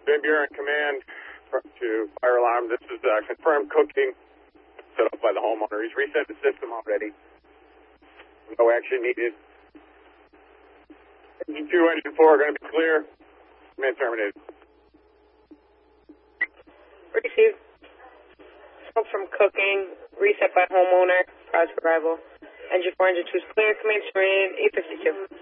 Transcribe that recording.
Van Buren, command to fire alarm. This is confirmed cooking set up by the homeowner. He's reset the system already. No action needed. Engine 2, engine 4 are going to be clear. Command terminated. Received. Smoke from cooking. Reset by homeowner. Prior to arrival. Engine 4, engine 2 is clear. Command terminated. 852.